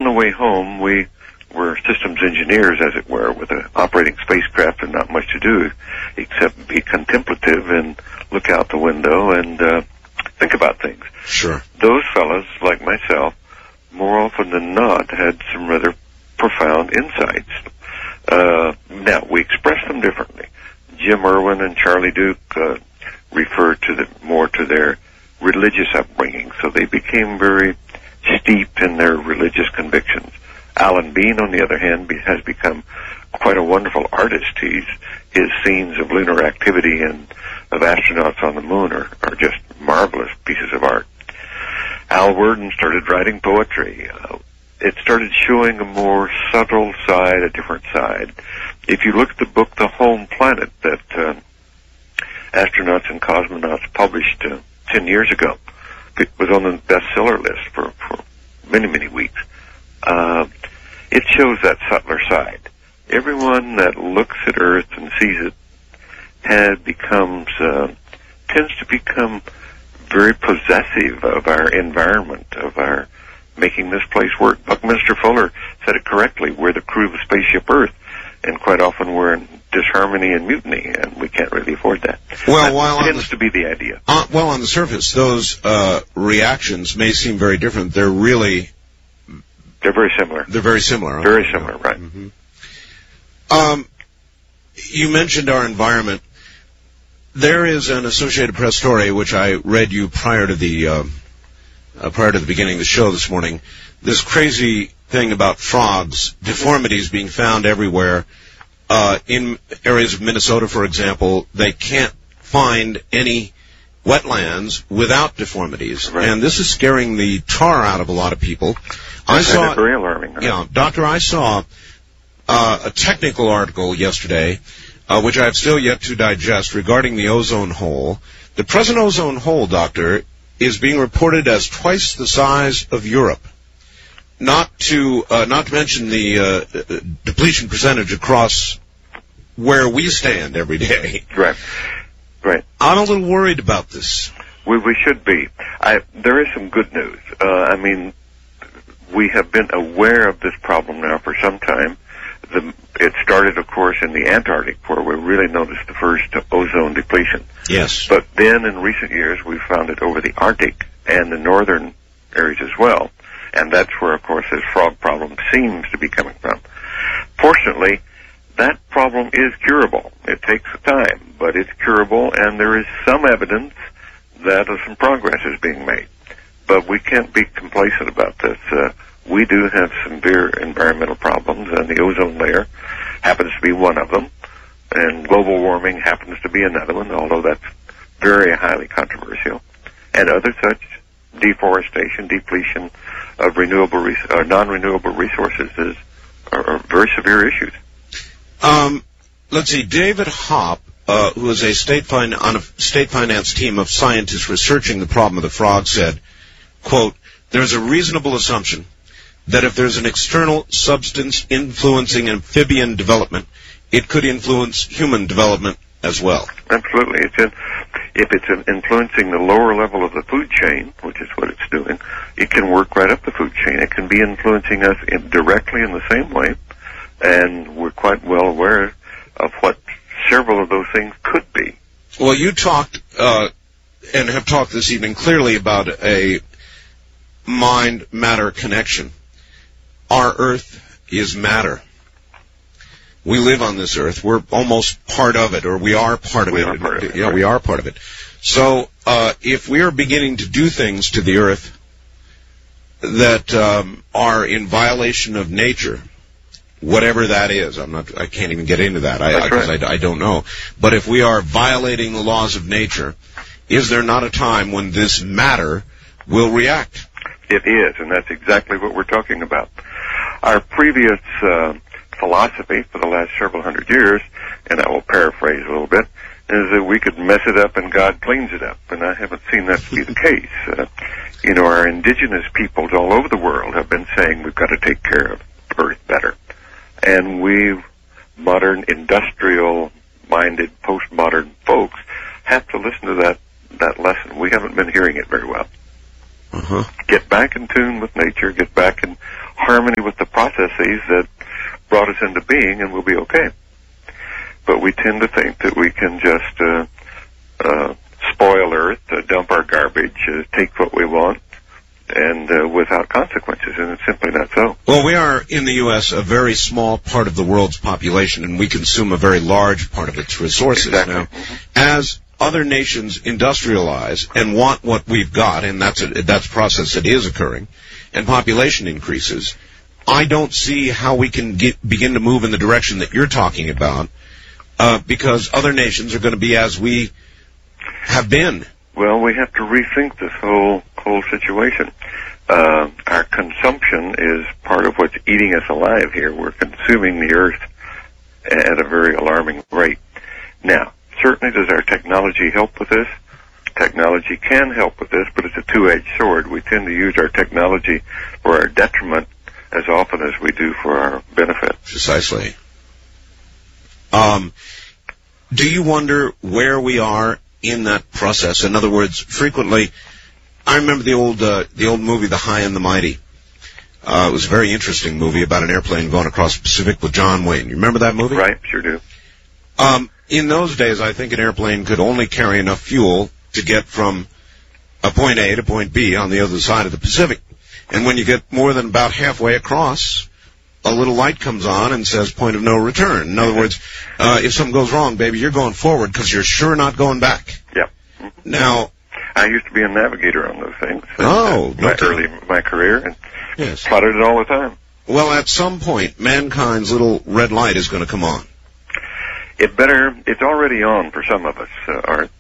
the way home, we were systems engineers, as it were, with an operating spacecraft and not much to do except be contemplative and look out the window and think about things. Sure. Those fellas, like myself, more often than not, had some rather profound insights. Now, we express them differently. Jim Irwin and Charlie Duke refer more to their religious upbringing, so they became very steeped in their religious convictions. Alan Bean, on the other hand, has become quite a wonderful artist. His scenes of lunar activity and of astronauts on the moon are just marvelous pieces of art. Al Worden started writing poetry. It started showing a more subtle side, a different side. If you look at the book The Home Planet that astronauts and cosmonauts published 10 years ago, it was on the bestseller list for many, many weeks. It shows that subtler side. Everyone that looks at Earth and sees it tends to become very possessive of our environment, of our making this place work. Buckminster Fuller said it correctly. We're the crew of the spaceship Earth, and quite often we're in disharmony and mutiny, and we can't really afford that. Well, that tends to be the idea. Well, on the surface, those reactions may seem very different. They're very similar. They're very similar. Very similar, right. Mm-hmm. You mentioned our environment. There is an Associated Press story, which I read you prior to the beginning of the show this morning. This crazy thing about frogs, deformities being found everywhere. In areas of Minnesota, for example, they can't find any wetlands without deformities. Right. And this is scaring the tar out of a lot of people. That's very alarming. Right? Yeah, Doctor, I saw a technical article yesterday, which I have still yet to digest, regarding the ozone hole. The present ozone hole, Doctor, is being reported as twice the size of Europe. Not to mention the depletion percentage across where we stand every day. Right. Right. I'm a little worried about this. We should be. There is some good news. We have been aware of this problem now for some time. It started, of course, in the Antarctic, where we really noticed the first ozone depletion. Yes. But then, in recent years, we've found it over the Arctic and the northern areas as well. And that's where, of course, this frog problem seems to be coming from. Fortunately, that problem is curable. It takes time, but it's curable, and there is some evidence that some progress is being made. But we can't be complacent about this. We do have severe environmental problems, and the ozone layer happens to be one of them, and global warming happens to be another one, although that's very highly controversial. And other such deforestation, depletion of non-renewable resources are very severe issues. Let's see, David Hopp, who is on a state finance team of scientists researching the problem of the frog, said, quote, "There's a reasonable assumption that if there's an external substance influencing amphibian development, it could influence human development as well." Absolutely. If it's influencing the lower level of the food chain, which is what it's doing, it can work right up the food chain. It can be influencing us directly in the same way, and we're quite well aware of what several of those things could be. Well, you talked, and have talked this evening clearly about a mind-matter connection. Our Earth is matter. We live on this Earth. We're almost part of it, or we are part of it. Yeah, we are part of it. So, if we are beginning to do things to the Earth that are in violation of nature, whatever that is, I can't even get into that because I don't know. But if we are violating the laws of nature, is there not a time when this matter will react? It is, and that's exactly what we're talking about. Our previous philosophy for the last several hundred years, and I will paraphrase a little bit, is that we could mess it up and God cleans it up, and I haven't seen that to be the case. Our indigenous peoples all over the world have been saying we've got to take care of Earth better. And we, modern, industrial-minded, postmodern folks, have to listen to that lesson. We haven't been hearing it very well. Uh-huh. Get back in tune with nature, get back in harmony with the processes that brought us into being, and we'll be okay. But we tend to think that we can just spoil Earth, dump our garbage, take what we want, and without consequences, and it's simply not so. Well, we are, in the U.S., a very small part of the world's population, and we consume a very large part of its resources. Exactly. Now, as other nations industrialize and want what we've got, and that's a process that is occurring, and population increases, I don't see how we can begin to move in the direction that you're talking about, because other nations are going to be as we have been. Well, we have to rethink this whole situation. Our consumption is part of what's eating us alive here. We're consuming the earth at a very alarming rate. Now, certainly does our technology help with this? Technology can help with this, but it's a two-edged sword. We tend to use our technology for our detriment as often as we do for our benefit. Precisely. Do you wonder where we are in that process? In other words, frequently, I remember the old movie, The High and the Mighty. It was a very interesting movie about an airplane going across the Pacific with John Wayne. You remember that movie? Right, sure do. In those days, I think an airplane could only carry enough fuel to get from a point A to point B on the other side of the Pacific. And when you get more than about halfway across, a little light comes on and says point of no return. In other words, if something goes wrong, baby, you're going forward because you're sure not going back. Yep. Now, I used to be a navigator on those things. Early in my career, and yes, plotted it all the time. Well, at some point, mankind's little red light is going to come on. It's already on for some of us, Art.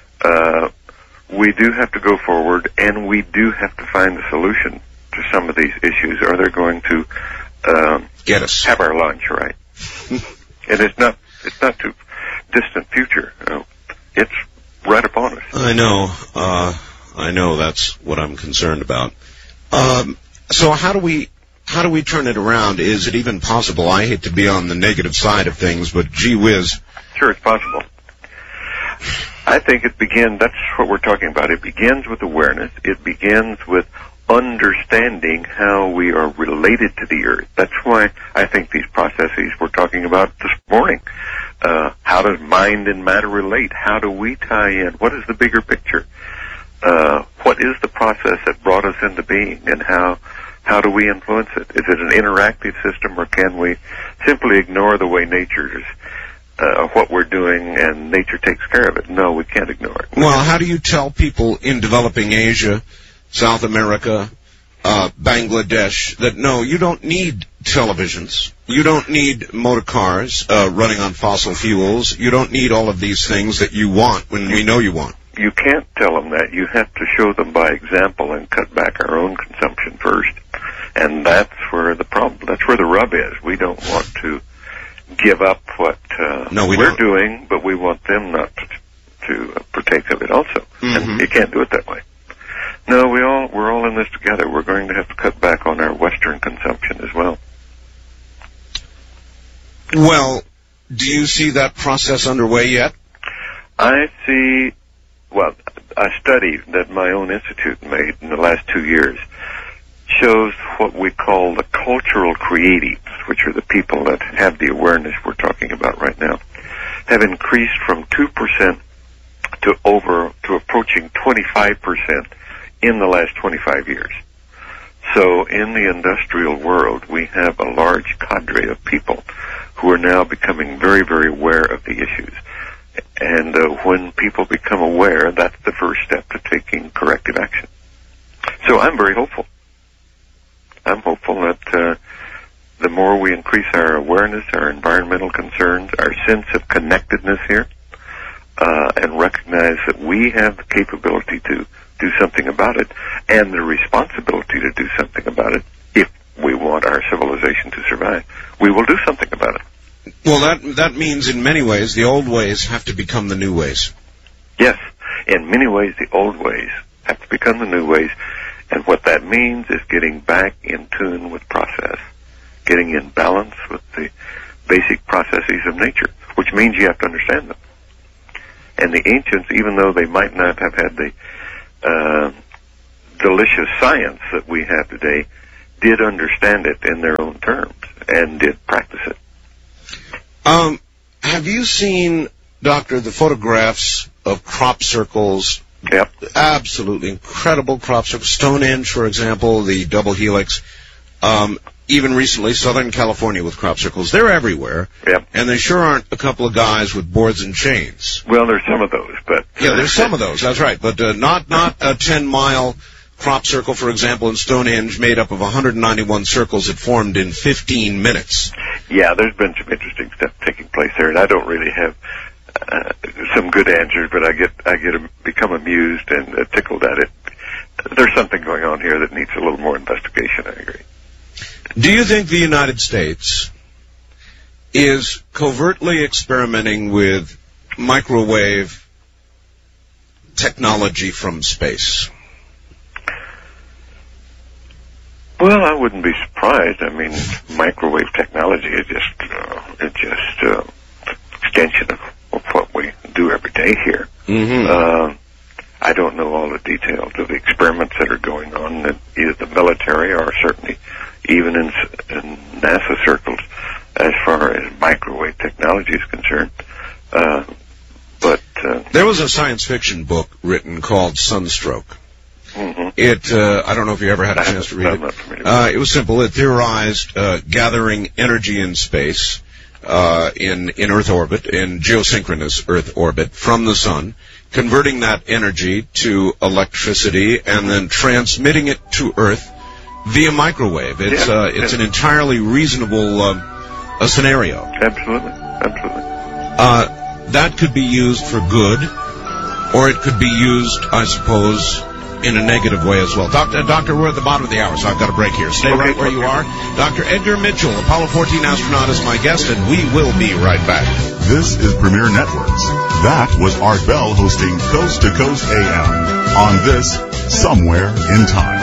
We do have to go forward, and we do have to find a solution to some of these issues, or they're going to get us. Have our lunch, right? And it's not too distant future. It's right upon us. I know that's what I'm concerned about. So how do we turn it around? Is it even possible? I hate to be on the negative side of things, but gee whiz. Sure, it's possible. I think that's what we're talking about. It begins with awareness. It begins with understanding how we are related to the earth. That's why I think these processes we're talking about this morning, how does mind and matter relate? How do we tie in? What is the bigger picture? What is the process that brought us into being, and how do we influence it? Is it an interactive system, or can we simply ignore the way nature's what we're doing and nature takes care of it? No, we can't ignore it. Well, how do you tell people in developing Asia, South America, Bangladesh, that no, you don't need televisions. You don't need motor cars running on fossil fuels. You don't need all of these things that you want when we know you want. You can't tell them that. You have to show them by example and cut back our own consumption first. And that's where the problem, that's where the rub is. We don't want to give up what we're doing, but we want them not to partake of it also. Mm-hmm. And you can't do it that way. No, we're all in this together. We're going to have to cut back on our Western consumption as well. Well, do you see that process underway yet? I see, a study that my own institute made in the last 2 years shows what we call the cultural creatives, which are the people that have the awareness we're talking about right now, have increased from 2% to approaching 25% in the last 25 years. So in the industrial world, we have a large cadre of people who are now becoming very, very aware of the issues. And when people become aware, that's the first step to taking corrective action. So I'm very hopeful. I'm hopeful that the more we increase our awareness, our environmental concerns, our sense of connectedness here, and recognize that we have the capability to do something about it, and the responsibility to do something about it, if we want our civilization to survive, we will do something about it. Well, that means in many ways the old ways have to become the new ways. Yes, in many ways the old ways have to become the new ways, and what that means is getting back in tune with process, getting in balance with the basic processes of nature, which means you have to understand them. And the ancients, even though they might not have had the delicious science that we have today, did understand it in their own terms and did practice it. Have you seen, Doctor, the photographs of crop circles? Yep. Absolutely incredible crop circles. Stonehenge, for example, the double helix. Even recently, Southern California with crop circles. They're everywhere. Yep. And they sure aren't a couple of guys with boards and chains. Well, there's some of those, but... Yeah, there's some of those, that's right. But not a 10-mile crop circle, for example, in Stonehenge, made up of 191 circles that formed in 15 minutes. Yeah, there's been some interesting stuff taking place there, and I don't really have some good answers, but I become amused and tickled at it. There's something going on here that needs a little more investigation, I agree. Do you think the United States is covertly experimenting with microwave technology from space? Well, I wouldn't be surprised. I mean, microwave technology is just extension of what we do every day here. Mm-hmm. I don't know all the details of the experiments that are going on in either the military or certainly even in NASA circles as far as microwave technology is concerned. But there was a science fiction book written called Sunstroke. Mm-hmm. I don't know if you ever had a chance to read it. It was simple. It theorized gathering energy in space, in Earth orbit, in geosynchronous Earth orbit from the sun, converting that energy to electricity, and then transmitting it to Earth via microwave. It's an entirely reasonable scenario. Absolutely. That could be used for good, or it could be used, I suppose, in a negative way as well. Doctor, we're at the bottom of the hour, so I've got a break here. Stay right where you are. Dr. Edgar Mitchell, Apollo 14 astronaut, is my guest, and we will be right back. This is Premier Networks. That was Art Bell hosting Coast to Coast AM on this Somewhere in Time.